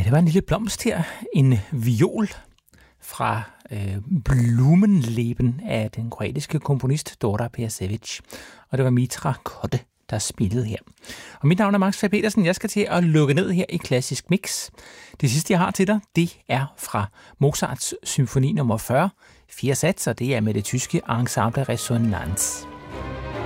det var en lille blomst her. En viol fra Blumenleben af den kroatiske komponist Dora Persevic. Og det var Mitra Kotte, der spillede her. Og mit navn er Max Petersen. Jeg skal til at lukke ned her i Klassisk Mix. Det sidste, jeg har til dig, det er fra Mozarts symfoni nummer 40, 4 satser. Det er med det tyske Ensemble Resonance.